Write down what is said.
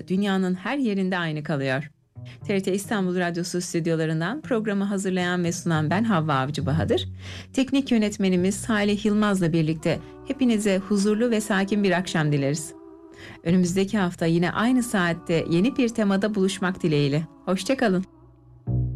dünyanın her yerinde aynı kalıyor. TRT İstanbul Radyosu stüdyolarından programı hazırlayan ve sunan ben Havva Avcı Bahadır. Teknik yönetmenimiz Salih Yılmaz'la birlikte hepinize huzurlu ve sakin bir akşam dileriz. Önümüzdeki hafta yine aynı saatte yeni bir temada buluşmak dileğiyle. Hoşça kalın.